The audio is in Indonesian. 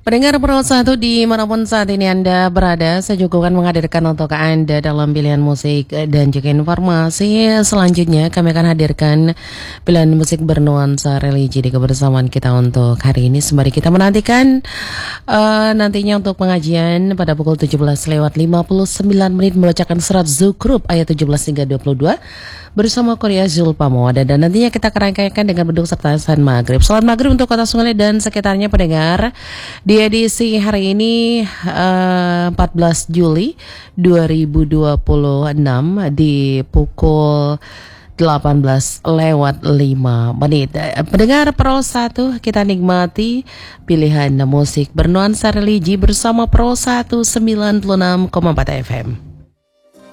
Pendengar Pro 1 dimanapun saat ini Anda berada, saya juga akan menghadirkan untuk Anda dalam pilihan musik dan juga informasi. Selanjutnya kami akan hadirkan pilihan musik bernuansa religi di kebersamaan kita untuk hari ini. Sembari kita menantikan nantinya untuk pengajian pada pukul 17:59 membacakan surat Zukhruf ayat 17 hingga 22 bersama Korea Zulpamawada, dan nantinya kita akan rangkaikan dengan beduk serta azan maghrib. Salat maghrib untuk Kota Sungai dan sekitarnya pendengar di edisi hari ini 14 Juli 2026 di pukul 18:05. Pendengar Pro 1, kita nikmati pilihan musik bernuansa religi bersama Pro 1 96,4 FM.